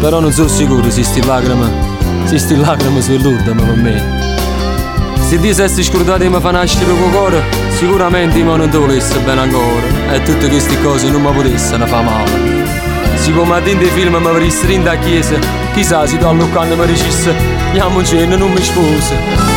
Però non sono sicuro se sti lacrime sono lourde per me. Se ti sei scordato di mi fa nascere con cuore, sicuramente io non ti volessi bene ancora. E tutte queste cose non mi potessero fare male. Siccome a dentro i film mi avrei strinto a chiesa, chissà se tu all'occando mi dicessi andiamo in cielo, non mi sposi.